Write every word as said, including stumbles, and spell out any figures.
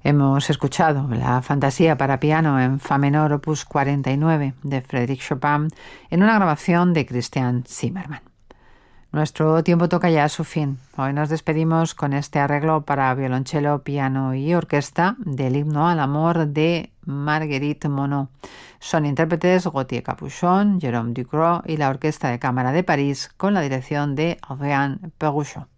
Hemos escuchado la Fantasía para piano en fa menor opus cuarenta y nueve de Frédéric Chopin en una grabación de Christian Zimmermann. Nuestro tiempo toca ya a su fin. Hoy nos despedimos con este arreglo para violonchelo, piano y orquesta del himno al amor de Marguerite Monod. Son intérpretes Gauthier Capuchon, Jérôme Ducrot y la Orquesta de Cámara de París con la dirección de Adrien Perruchot.